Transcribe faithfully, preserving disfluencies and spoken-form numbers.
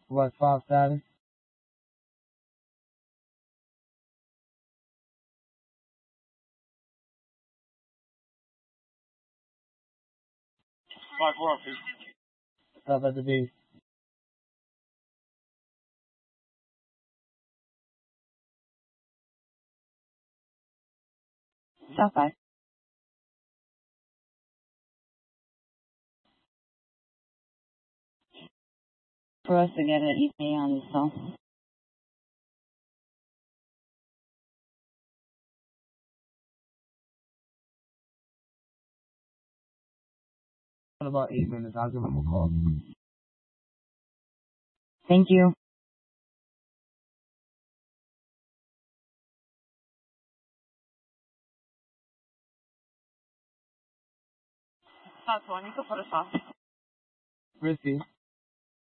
What swap status? Five four two. Stuff at the base. South by. For us to get an E T A on this call. In about eight minutes, I'll give him a call. Thank you. Risky.